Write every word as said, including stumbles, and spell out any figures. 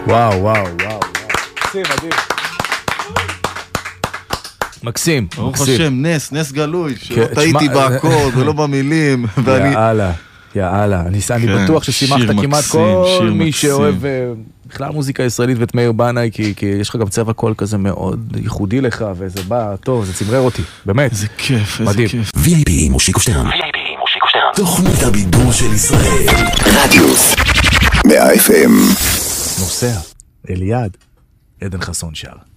וואו, וואו, וואו. מקסים, מדהים. מקסים, ברוך השם, נס, נס גלוי, שלא טעיתי באקורד ולא במילים. יאללה, יאללה. אני בטוח ששימחת כמעט כל מי שאוהב בכלל מוזיקה ישראלית ואת מאיר בנאי, כי יש לך גם צבע קול כזה מאוד ייחודי לך, וזה בא טוב, זה צמרר אותי, באמת. איזה כיף, איזה כיף. וי איי פי מושיקו שטרן. וי איי פי מושיקו שטרן. תוכנית הבידור של ישראל. רדיוס. מאה אף אם. נוסע, אליעד, עדן חסון שר.